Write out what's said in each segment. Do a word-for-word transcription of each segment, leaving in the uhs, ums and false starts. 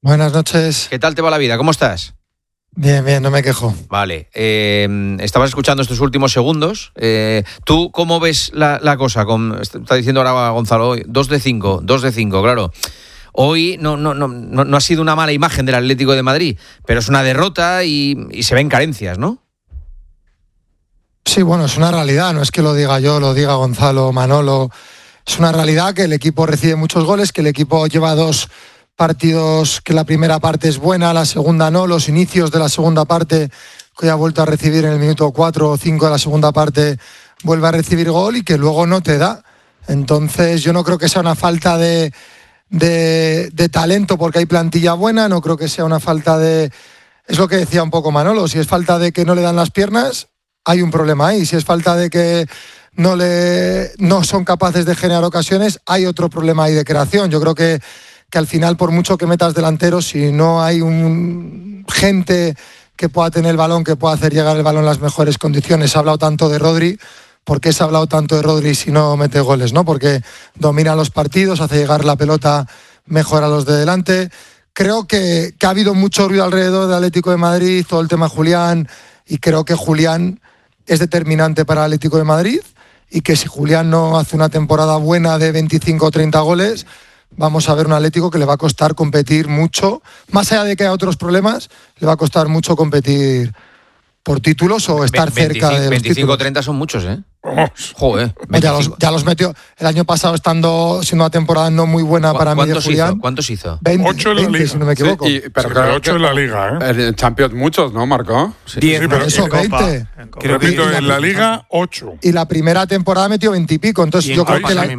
Buenas noches. ¿Qué tal te va la vida? ¿Cómo estás? Bien, bien, no me quejo. Vale. Eh, estabas escuchando estos últimos segundos. Eh, ¿Tú cómo ves la, la cosa? Con, está diciendo ahora Gonzalo, dos de cinco, dos de cinco, claro. Hoy no, no, no, no ha sido una mala imagen del Atlético de Madrid, pero es una derrota y, y se ven carencias, ¿no? Sí, bueno, es una realidad, no es que lo diga yo, lo diga Gonzalo, Manolo. Es una realidad que el equipo recibe muchos goles, que el equipo lleva dos partidos que la primera parte es buena, la segunda no, los inicios de la segunda parte que ha vuelto a recibir en el minuto cuatro o cinco de la segunda parte vuelve a recibir gol y que luego no te da. Entonces yo no creo que sea una falta de, de, de talento porque hay plantilla buena, no creo que sea una falta de... Es lo que decía un poco Manolo, si es falta de que no le dan las piernas, hay un problema ahí. Si es falta de que no, le, no son capaces de generar ocasiones, hay otro problema ahí de creación. Yo creo que que al final, por mucho que metas delanteros, si no hay un gente que pueda tener el balón, que pueda hacer llegar el balón en las mejores condiciones. Se ha hablado tanto de Rodri. ¿Por qué se ha hablado tanto de Rodri si no mete goles, no? Porque domina los partidos, hace llegar la pelota mejor a los de delante. Creo que, que ha habido mucho ruido alrededor del Atlético de Madrid, todo el tema Julián, y creo que Julián es determinante para el Atlético de Madrid y que si Julián no hace una temporada buena de veinticinco o treinta goles, vamos a ver un Atlético que le va a costar competir mucho, más allá de que haya otros problemas, le va a costar mucho competir por títulos o estar veinticinco, cerca de los veinticinco treinta son muchos, ¿eh? Oh. Joder. Ya los, ya los metió el año pasado, estando siendo una temporada no muy buena para mí de Julián. Hizo? ¿Cuántos hizo? veinte, ocho en la veinte, Liga. si no me equivoco. Sí, y, pero sí, claro, ocho en la Liga, ¿eh? En Champions muchos, ¿no, Marco? Sí, diez, sí, pero eso, veinte. Creo que en la Liga, ocho. Y la primera temporada metió veinte y pico. Entonces yo creo que la,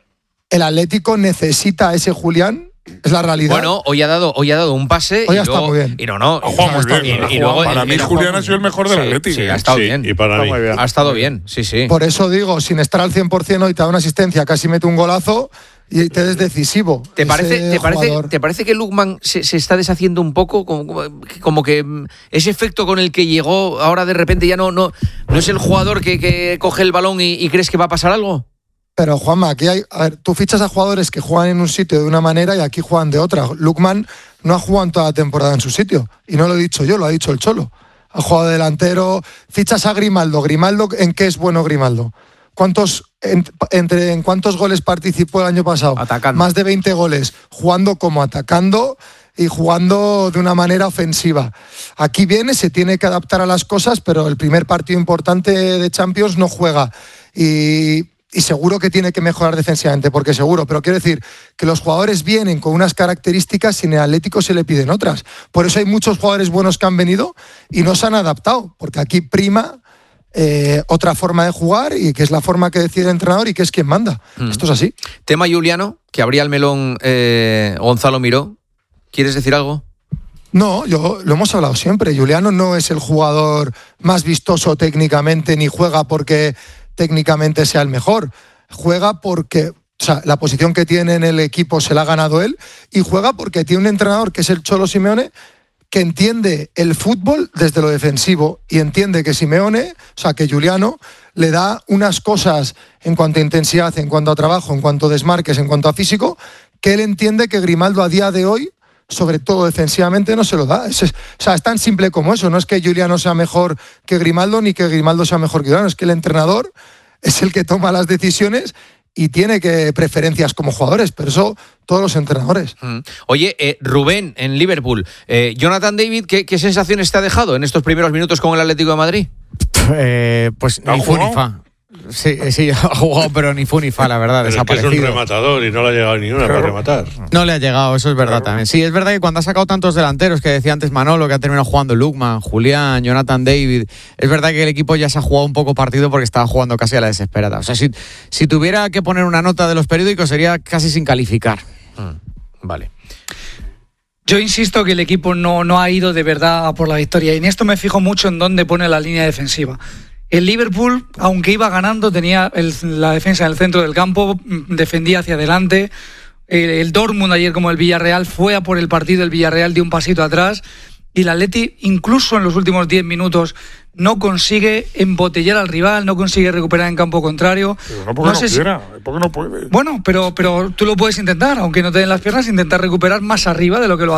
el Atlético necesita a ese Julián. Es la realidad. Bueno, hoy ha dado, hoy ha dado un pase hoy y, está luego, muy bien. y no, no, ha jugado muy bien. Y, y luego, para mí Julián ha sido el mejor del sí, Atlético. Sí, ha estado sí, bien. Y para mí. Ha estado bien, sí, sí. Por eso digo, sin estar al cien por ciento hoy te da una asistencia, casi mete un golazo y te es decisivo. ¿Te parece, te, parece, jugador. ¿Te parece que Lookman se, se está deshaciendo un poco? Como, como que ese efecto con el que llegó ahora de repente ya no, no, no es el jugador que, que coge el balón y, y crees que va a pasar algo? Pero Juanma, aquí hay, a ver, tú fichas a jugadores que juegan en un sitio de una manera y aquí juegan de otra. Lookman no ha jugado en toda la temporada en su sitio. Y no lo he dicho yo, lo ha dicho el Cholo. Ha jugado de delantero. Fichas a Grimaldo. Grimaldo, ¿en qué es bueno Grimaldo? ¿Cuántos, en, entre, ¿En cuántos goles participó el año pasado? Atacando. Más de veinte goles. Jugando como atacando y jugando de una manera ofensiva. Aquí viene, se tiene que adaptar a las cosas, pero el primer partido importante de Champions no juega. Y... Y seguro que tiene que mejorar defensivamente, porque seguro, pero quiero decir que los jugadores vienen con unas características y en el Atlético se le piden otras. Por eso hay muchos jugadores buenos que han venido y no se han adaptado, porque aquí prima eh, otra forma de jugar y que es la forma que decide el entrenador y que es quien manda. Mm. Esto es así. Tema Juliano, que abría el melón eh, Gonzalo Miró. ¿Quieres decir algo? No, yo lo hemos hablado siempre. Juliano no es el jugador más vistoso técnicamente ni juega porque técnicamente sea el mejor, juega porque, o sea, la posición que tiene en el equipo se la ha ganado él y juega porque tiene un entrenador que es el Cholo Simeone que entiende el fútbol desde lo defensivo y entiende que Simeone, o sea, que Juliano le da unas cosas en cuanto a intensidad, en cuanto a trabajo, en cuanto a desmarques, en cuanto a físico, que él entiende que Grimaldo a día de hoy, sobre todo defensivamente, no se lo da. Es, es, o sea, es tan simple como eso. No es que Juliano sea mejor que Grimaldo ni que Grimaldo sea mejor que Juliano. Es que el entrenador es el que toma las decisiones y tiene que preferencias como jugadores, pero eso todos los entrenadores. Mm. Oye, eh, Rubén, en Liverpool, eh, Jonathan David, ¿qué, ¿qué sensaciones te ha dejado en estos primeros minutos con el Atlético de Madrid? Eh, pues ni fu ni fa. Sí, sí, ha jugado, pero ni fu ni fa, la verdad, pero desaparecido. Es que es un rematador y no le ha llegado ni una para rematar. No le ha llegado, eso es verdad también. Sí, es verdad que cuando ha sacado tantos delanteros, que decía antes Manolo, que ha terminado jugando Lookman, Julián, Jonathan David, es verdad que el equipo ya se ha jugado un poco partido porque estaba jugando casi a la desesperada. O sea, si, si tuviera que poner una nota de los periódicos sería casi sin calificar. Mm, vale. Yo insisto que el equipo no, no ha ido de verdad a por la victoria y en esto me fijo mucho en dónde pone la línea defensiva. El Liverpool, aunque iba ganando, tenía el, la defensa en el centro del campo, defendía hacia adelante. El, el Dortmund ayer, como el Villarreal, fue a por el partido, el Villarreal dio un pasito atrás. Y el Atleti, incluso en los últimos diez minutos, no consigue embotellar al rival, no consigue recuperar en campo contrario. Pero no porque no, no quiera, si... porque no puede. Bueno, pero, pero tú lo puedes intentar, aunque no te den las piernas, intentar recuperar más arriba de lo que lo